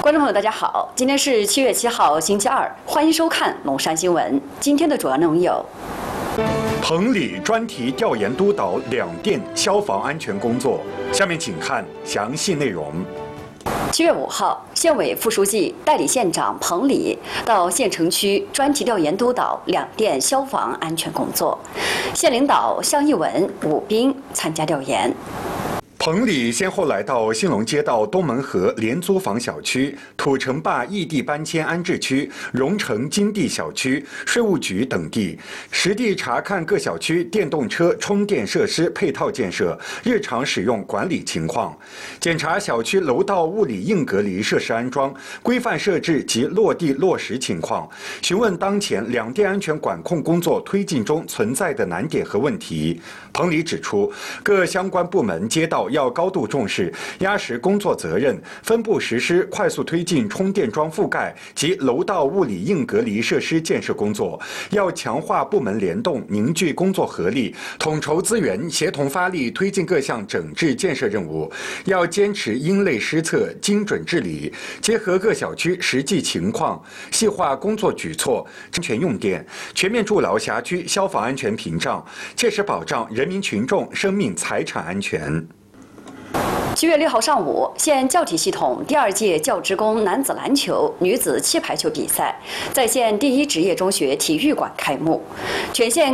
观众朋友，大家好，今天是7月7号，星期二，欢迎收看龙山新闻。今天的主要内容有： 棚里专题调研督导两电消防安全工作。下面请看详细内容。 7月5号，县委副书记、代理县长彭礼到县城区专题调研督导两电消防安全工作，县领导向一文、武斌参加调研。 彭礼先后来到兴隆街道东门河廉租房小区、土城坝异地搬迁安置区、荣城金地小区、税务局等地，实地查看各小区电动车充电设施配套建设、日常使用管理情况，检查小区楼道物理硬隔离设施安装、规范设置及落地落实情况，询问当前两电安全管控工作推进中存在的难点和问题。彭礼指出，各相关部门街道要高度重视，压实工作责任，分步实施快速推进充电桩覆盖及楼道物理硬隔离设施建设工作，要强化部门联动，凝聚工作合力，统筹资源，协同发力推进各项整治建设任务。要坚持因类施策、精准治理，结合各小区实际情况，细化工作举措，安全用电，全面筑牢辖区消防安全屏障，切实保障人民群众生命财产安全。 7月6号上午，县教体系统第2届教职工男子篮球、女子气排球比赛在县第1职业中学体育馆开幕，全县